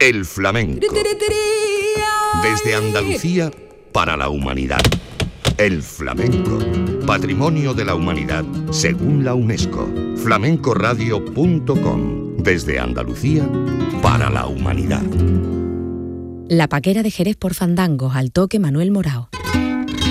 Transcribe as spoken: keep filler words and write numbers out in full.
El flamenco. Desde Andalucía para la humanidad. El flamenco. Patrimonio de la humanidad según la UNESCO. flamenco radio punto com. Desde Andalucía para la humanidad. La Paquera de Jerez por Fandangos, al toque Manuel Morao.